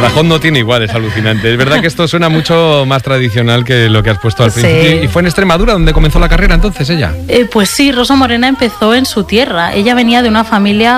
Badajoz no tiene igual, es alucinante. Es verdad que esto suena mucho más tradicional que lo que has puesto al principio. ¿Y fue en Extremadura donde comenzó la carrera entonces ella? Pues sí, Rosa Morena empezó en su tierra. Ella venía de una familia